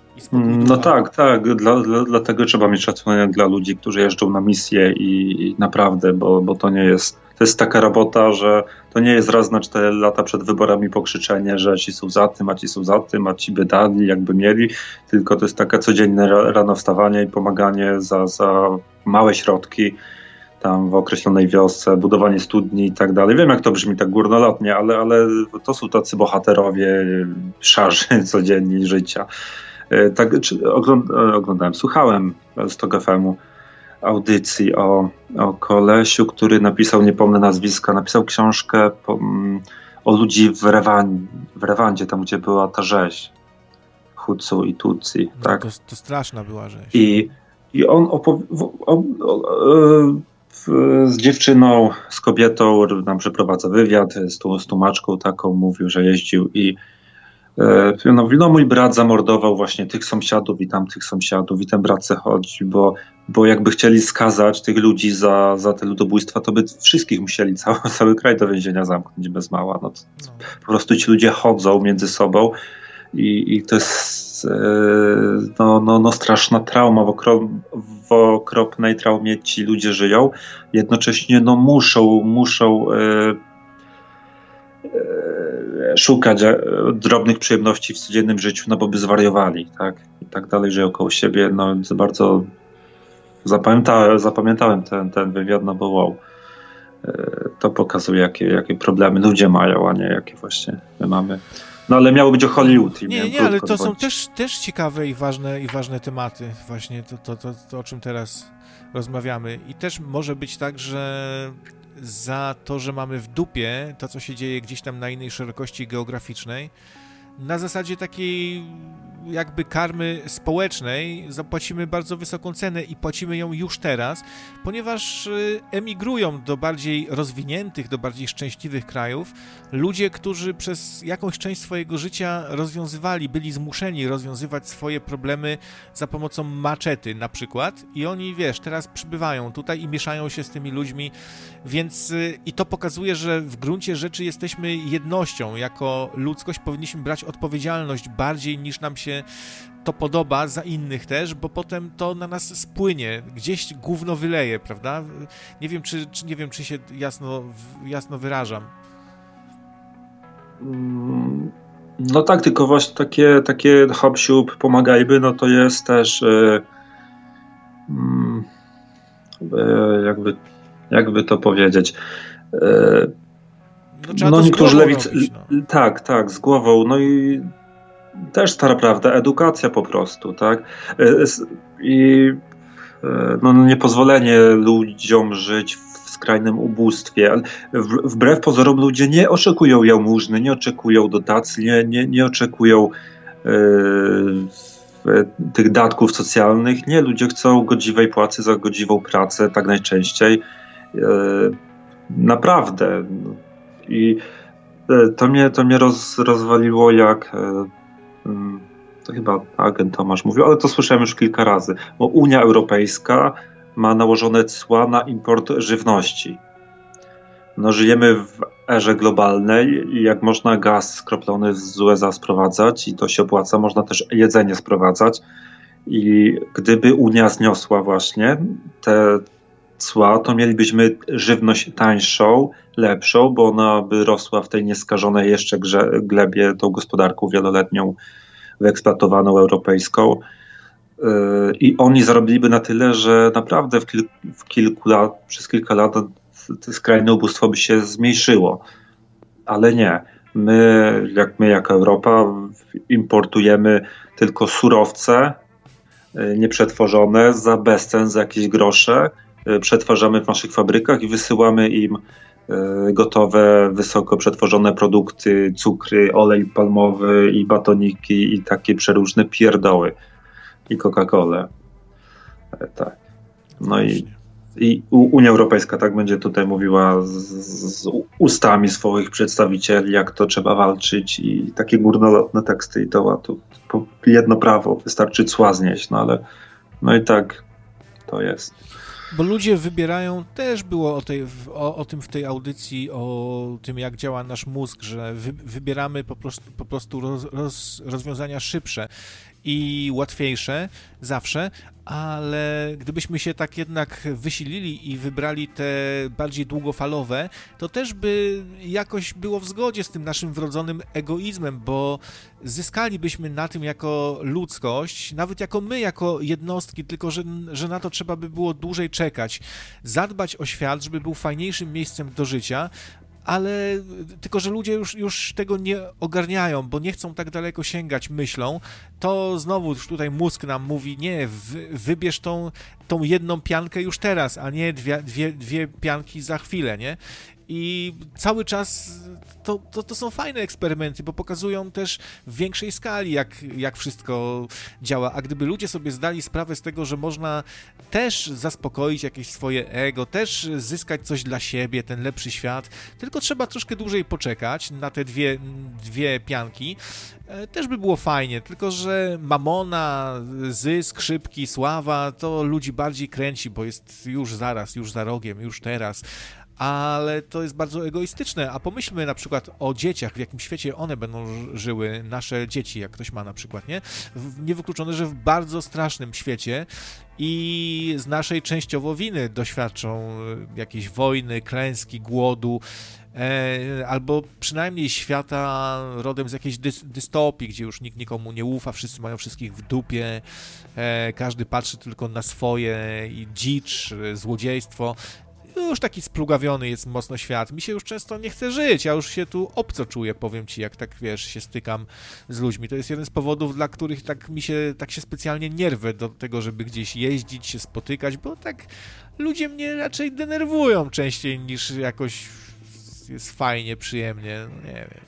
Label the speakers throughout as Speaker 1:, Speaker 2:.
Speaker 1: i spokój ducha.
Speaker 2: No tak, dlatego trzeba mieć szacunek dla ludzi, którzy jeżdżą na misję i naprawdę, bo to nie jest, to jest taka robota, że to nie jest raz na 4 lata przed wyborami pokrzyczenie, że ci są za tym, a ci są za tym, a ci by dali, jakby mieli, tylko to jest takie codzienne rano wstawanie i pomaganie za małe środki tam w określonej wiosce, budowanie studni i tak dalej. Wiem, jak to brzmi tak górnolotnie, ale to są tacy bohaterowie szarzy codziennie życia. Tak, oglądałem, słuchałem z TOG FM-u audycji o kolesiu, który napisał, nie pomnę nazwiska, napisał książkę o ludzi w Rwandzie, tam gdzie była ta rzeź Hutu i Tutsi.
Speaker 1: No,
Speaker 2: tak?
Speaker 1: to straszna była rzeź.
Speaker 2: I on z dziewczyną, z kobietą nam przeprowadza wywiad, z tłumaczką taką, mówił, że jeździł i no mój brat zamordował właśnie tych sąsiadów i tamtych sąsiadów i ten brat se chodzi, bo jakby chcieli skazać tych ludzi za te ludobójstwa, to by wszystkich musieli cały kraj do więzienia zamknąć bez mała. No. Po prostu ci ludzie chodzą między sobą i to jest straszna trauma, w okropnej traumie ci ludzie żyją. Jednocześnie muszą szukać drobnych przyjemności w codziennym życiu, no bo by zwariowali, tak? I tak dalej, żyją koło siebie. No bardzo zapamiętałem ten wywiad, no bo wow. To pokazuje, jakie problemy ludzie mają, a nie jakie właśnie my mamy. No ale miało być o Hollywood.
Speaker 1: Nie, ale to są też ciekawe i ważne tematy, właśnie to, o czym teraz rozmawiamy. I też może być tak, że za to, że mamy w dupie to, co się dzieje gdzieś tam na innej szerokości geograficznej, na zasadzie takiej jakby karmy społecznej zapłacimy bardzo wysoką cenę i płacimy ją już teraz, ponieważ emigrują do bardziej rozwiniętych, do bardziej szczęśliwych krajów ludzie, którzy przez jakąś część swojego życia byli zmuszeni rozwiązywać swoje problemy za pomocą maczety na przykład i oni, teraz przybywają tutaj i mieszają się z tymi ludźmi, więc i to pokazuje, że w gruncie rzeczy jesteśmy jednością, jako ludzkość powinniśmy brać odpowiedzialność bardziej niż nam się to podoba za innych też, bo potem to na nas spłynie, gdzieś gówno wyleje, prawda? Nie wiem, czy się jasno wyrażam.
Speaker 2: No tak, tylko właśnie takie hop-siup, pomagajby, no to jest też jakby to powiedzieć.
Speaker 1: No niektórzy lewicy.
Speaker 2: Tak, z głową. No i też stara prawda, edukacja po prostu, tak? I niepozwolenie ludziom żyć w skrajnym ubóstwie. Wbrew pozorom ludzie nie oczekują jałmużny, nie oczekują dotacji, nie oczekują tych datków socjalnych. Nie, ludzie chcą godziwej płacy za godziwą pracę, tak najczęściej. Naprawdę. I to mnie rozwaliło, jak to chyba agent Tomasz mówił, ale to słyszałem już kilka razy, bo Unia Europejska ma nałożone cła na import żywności. No, żyjemy w erze globalnej i jak można gaz skroplony z USA sprowadzać i to się opłaca, można też jedzenie sprowadzać i gdyby Unia zniosła właśnie te cła, to mielibyśmy żywność tańszą, lepszą, bo ona by rosła w tej nieskażonej jeszcze glebie tą gospodarką wieloletnią wyeksploatowaną europejską i oni zarobiliby na tyle, że naprawdę przez kilka lat to skrajne ubóstwo by się zmniejszyło. Ale nie. My jako Europa importujemy tylko surowce nieprzetworzone za bezcen, za jakieś grosze, przetwarzamy w naszych fabrykach i wysyłamy im gotowe, wysoko przetworzone produkty, cukry, olej palmowy i batoniki i takie przeróżne pierdoły i Coca-Colę. Tak. No i Unia Europejska tak będzie tutaj mówiła z ustami swoich przedstawicieli, jak to trzeba walczyć i takie górnolotne teksty i to jedno prawo, wystarczy cła znieść, no ale no i tak to jest.
Speaker 1: Bo ludzie wybierają, też było o tym w tej audycji, o tym, jak działa nasz mózg, że wybieramy po prostu rozwiązania szybsze. i łatwiejsze zawsze, ale gdybyśmy się tak jednak wysilili i wybrali te bardziej długofalowe, to też by jakoś było w zgodzie z tym naszym wrodzonym egoizmem, bo zyskalibyśmy na tym jako ludzkość, nawet jako my, jako jednostki, tylko że na to trzeba by było dłużej czekać, zadbać o świat, żeby był fajniejszym miejscem do życia, ale tylko, że ludzie już tego nie ogarniają, bo nie chcą tak daleko sięgać myślą, to znowu już tutaj mózg nam mówi, nie, wybierz tą jedną piankę już teraz, a nie dwie pianki za chwilę, nie? I cały czas to są fajne eksperymenty, bo pokazują też w większej skali, jak wszystko działa. A gdyby ludzie sobie zdali sprawę z tego, że można też zaspokoić jakieś swoje ego, też zyskać coś dla siebie, ten lepszy świat, tylko trzeba troszkę dłużej poczekać na te dwie pianki, też by było fajnie, tylko że mamona, zysk, szybki, sława, to ludzi bardziej kręci, bo jest już zaraz, już za rogiem, już teraz. Ale to jest bardzo egoistyczne, a pomyślmy na przykład o dzieciach, w jakim świecie one będą żyły, nasze dzieci, jak ktoś ma na przykład, nie? Niewykluczone, że w bardzo strasznym świecie i z naszej częściowo winy doświadczą jakiejś wojny, klęski, głodu, albo przynajmniej świata rodem z jakiejś dystopii, gdzie już nikt nikomu nie ufa, wszyscy mają wszystkich w dupie, każdy patrzy tylko na swoje i dzicz, złodziejstwo. Już taki splugawiony jest mocno świat. Mi się już często nie chce żyć, ja już się tu obco czuję, powiem ci, jak tak, wiesz, się stykam z ludźmi. To jest jeden z powodów, dla których tak się specjalnie nie rwę do tego, żeby gdzieś jeździć, się spotykać, bo tak ludzie mnie raczej denerwują częściej niż jakoś jest fajnie, przyjemnie, no nie wiem.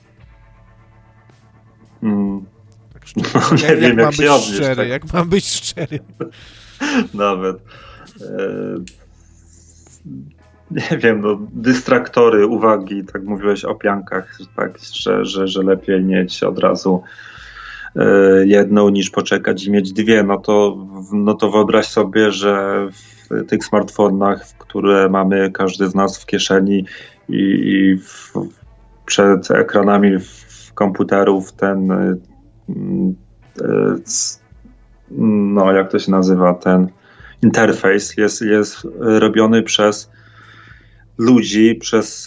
Speaker 1: Tak szczerze,
Speaker 2: nie wiem, jak się odnieść,
Speaker 1: szczery,
Speaker 2: tak.
Speaker 1: jak mam być szczery.
Speaker 2: Nawet. Nie wiem, no, dystraktory uwagi, tak mówiłeś o piankach, tak, że lepiej mieć od razu jedną niż poczekać i mieć dwie, no to wyobraź sobie, że w tych smartfonach, które mamy każdy z nas w kieszeni i przed ekranami komputerów no jak to się nazywa, ten interfejs jest robiony przez ludzi, przez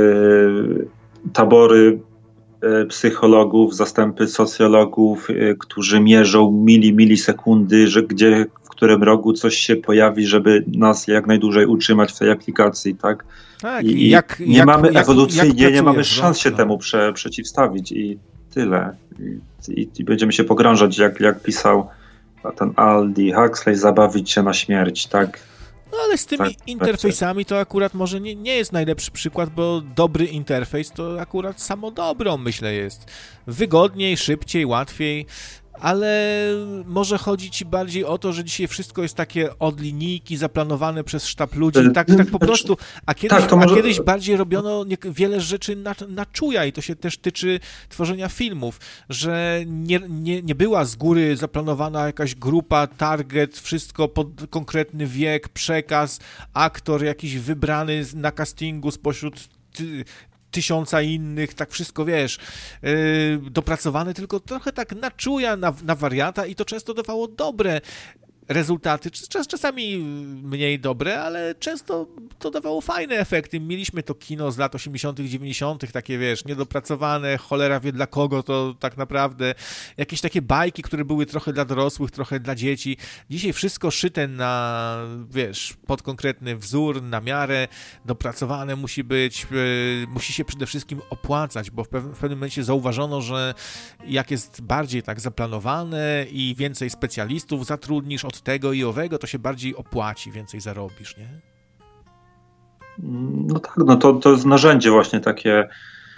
Speaker 2: tabory psychologów, zastępy socjologów, którzy mierzą milisekundy, że w którym rogu coś się pojawi, żeby nas jak najdłużej utrzymać w tej aplikacji, tak?
Speaker 1: Tak,
Speaker 2: I nie mamy ewolucyjnie, nie mamy szans się temu przeciwstawić i tyle. I będziemy się pogrążać, jak pisał ten Aldous Huxley, zabawić się na śmierć, tak?
Speaker 1: No ale z tymi interfejsami to akurat może nie jest najlepszy przykład, bo dobry interfejs to akurat samo dobro, myślę, jest. Wygodniej, szybciej, łatwiej, ale może chodzi ci bardziej o to, że dzisiaj wszystko jest takie od linijki, zaplanowane przez sztab ludzi, tak po prostu, a kiedyś bardziej robiono wiele rzeczy na czuja i to się też tyczy tworzenia filmów, że nie była z góry zaplanowana jakaś grupa, target, wszystko pod konkretny wiek, przekaz, aktor jakiś wybrany na castingu spośród 1000 innych, tak wszystko, wiesz, dopracowane, tylko trochę tak na czuja, na wariata i to często dawało dobre rezultaty, czasami mniej dobre, ale często to dawało fajne efekty. Mieliśmy to kino z lat 80., 90., takie, wiesz, niedopracowane, cholera wie dla kogo to tak naprawdę, jakieś takie bajki, które były trochę dla dorosłych, trochę dla dzieci. Dzisiaj wszystko szyte na, wiesz, pod konkretny wzór, na miarę, dopracowane musi być, musi się przede wszystkim opłacać, bo w pewnym momencie zauważono, że jak jest bardziej tak zaplanowane i więcej specjalistów zatrudnisz od tego i owego, to się bardziej opłaci, więcej zarobisz, nie?
Speaker 2: No tak, no to jest narzędzie właśnie takie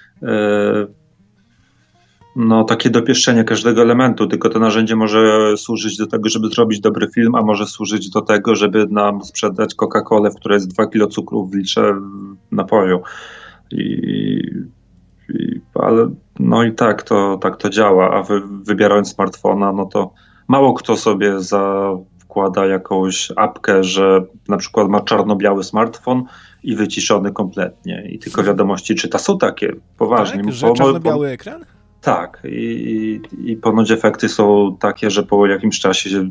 Speaker 2: takie dopieszczenie każdego elementu, tylko to narzędzie może służyć do tego, żeby zrobić dobry film, a może służyć do tego, żeby nam sprzedać Coca-Colę, w której jest 2 kilo cukru w litrze napoju. Ale no i tak to działa, a wybierając smartfona, no to mało kto sobie wkłada jakąś apkę, że na przykład ma czarno-biały smartfon i wyciszony kompletnie i tylko wiadomości czyta. Są takie, poważnie.
Speaker 1: Tak, że czarno-biały ekran?
Speaker 2: Tak, i ponoć efekty są takie, że po jakimś czasie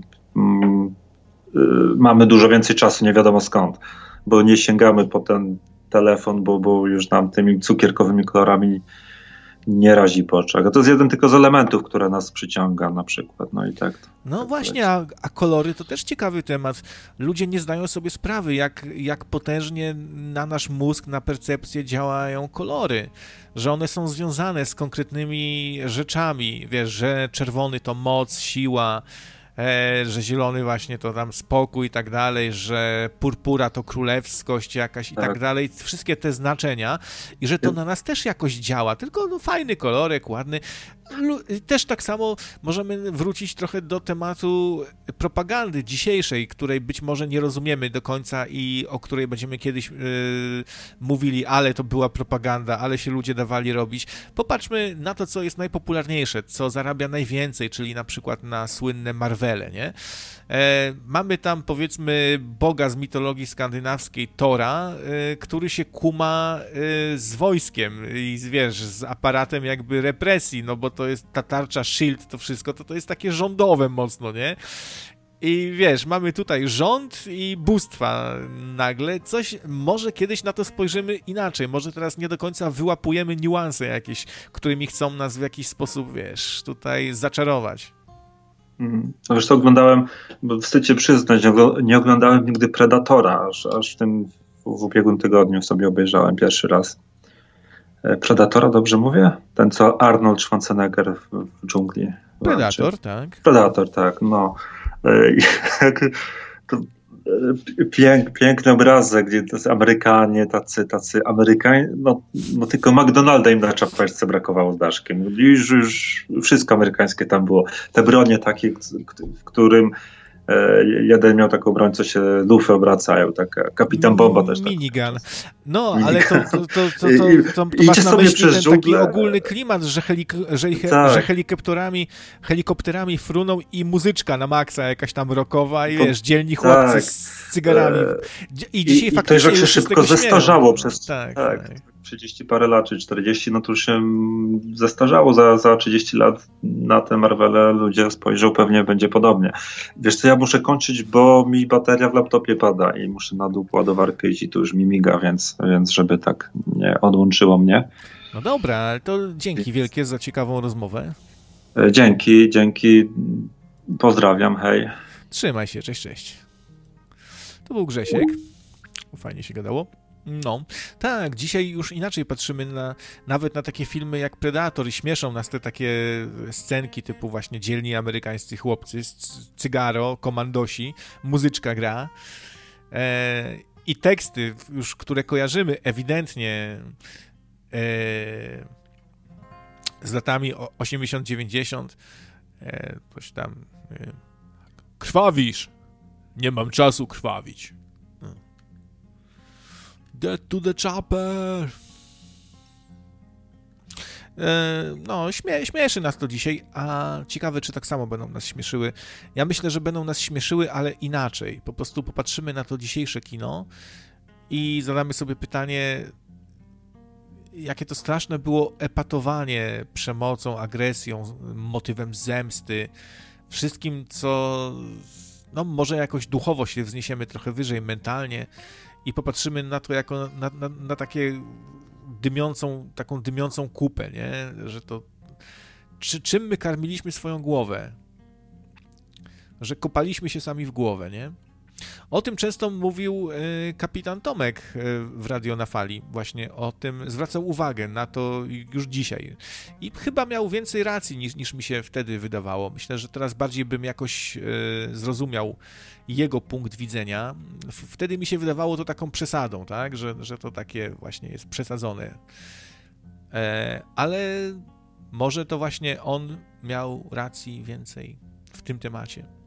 Speaker 2: mamy dużo więcej czasu, nie wiadomo skąd, bo nie sięgamy po ten telefon, bo już nam tymi cukierkowymi kolorami nie razi po oczach. A to jest jeden tylko z elementów, które nas przyciąga na przykład. No i tak.
Speaker 1: No właśnie, a kolory to też ciekawy temat. Ludzie nie zdają sobie sprawy, jak potężnie na nasz mózg, na percepcję działają kolory. Że one są związane z konkretnymi rzeczami. Wiesz, że czerwony to moc, siła, że zielony właśnie to tam spokój i tak dalej, że purpura to królewskość jakaś i tak dalej, wszystkie te znaczenia i że to na nas też jakoś działa, tylko no, fajny kolorek, ładny. Też tak samo możemy wrócić trochę do tematu propagandy dzisiejszej, której być może nie rozumiemy do końca i o której będziemy kiedyś mówili, ale to była propaganda, ale się ludzie dawali robić. Popatrzmy na to, co jest najpopularniejsze, co zarabia najwięcej, czyli na przykład na słynne Marvele, nie? Mamy tam, powiedzmy, boga z mitologii skandynawskiej, Tora, który się kuma z wojskiem i wiesz, z aparatem jakby represji, no bo to jest ta tarcza, shield, to wszystko, to jest takie rządowe mocno, nie? I wiesz, mamy tutaj rząd i bóstwa nagle, coś, może kiedyś na to spojrzymy inaczej, może teraz nie do końca wyłapujemy niuanse jakieś, którymi chcą nas w jakiś sposób, wiesz, tutaj zaczarować.
Speaker 2: Zresztą oglądałem, bo wstyd się przyznać, nie oglądałem nigdy Predatora, aż w ubiegłym tygodniu sobie obejrzałem pierwszy raz. Predatora, dobrze mówię? Ten, co Arnold Schwarzenegger w dżungli.
Speaker 1: Predator, tak.
Speaker 2: Predator, tak, no. Piękny obrazek, gdzie to Amerykanie, tacy Amerykanie, no tylko McDonalda im na czapeczce brakowało z Daszkiem. Już wszystko amerykańskie tam było. Te bronie takie, w którym jeden miał taką broń, co się lufy obracają, taka Kapitan Bomba też.
Speaker 1: Minigun. No, ale to masz na myśli ten taki ogólny klimat, że helikopterami fruną i muzyczka na maksa jakaś tam rockowa i wiesz, dzielni chłopcy z cygarami. I dzisiaj faktycznie
Speaker 2: to, że się szybko zestarzało przez
Speaker 1: tak.
Speaker 2: 30 parę lat, czy 40, no to już się zestarzało za 30 lat na te Marvele ludzie spojrzą, pewnie będzie podobnie. Wiesz co, ja muszę kończyć, bo mi bateria w laptopie pada i muszę na dół ładowarkę iść i tu już mi miga, więc żeby tak nie odłączyło mnie.
Speaker 1: No dobra, ale to dzięki wielkie za ciekawą rozmowę.
Speaker 2: Dzięki. Pozdrawiam, hej.
Speaker 1: Trzymaj się, cześć. To był Grzesiek. Fajnie się gadało. No, tak, dzisiaj już inaczej patrzymy nawet na takie filmy jak Predator i śmieszą nas te takie scenki typu właśnie dzielni amerykańscy chłopcy, cygaro, komandosi, muzyczka gra i teksty już, które kojarzymy ewidentnie z latami 80-90, coś tam krwawisz, nie mam czasu krwawić. Get to the chopper. No, śmieszy nas to dzisiaj, a ciekawe, czy tak samo będą nas śmieszyły. Ja myślę, że będą nas śmieszyły, ale inaczej. Po prostu popatrzymy na to dzisiejsze kino i zadamy sobie pytanie, jakie to straszne było epatowanie przemocą, agresją, motywem zemsty, wszystkim, co no może jakoś duchowo się wzniesiemy trochę wyżej, mentalnie, i popatrzymy na to jako na takie taką dymiącą kupę, nie? Że to czym my karmiliśmy swoją głowę? Że kopaliśmy się sami w głowę, nie? O tym często mówił kapitan Tomek w Radio na Fali. Właśnie o tym zwracał uwagę na to już dzisiaj. I chyba miał więcej racji niż mi się wtedy wydawało. Myślę, że teraz bardziej bym jakoś zrozumiał jego punkt widzenia. Wtedy mi się wydawało to taką przesadą, tak? Że to takie właśnie jest przesadzone. Ale może to właśnie on miał racji więcej w tym temacie.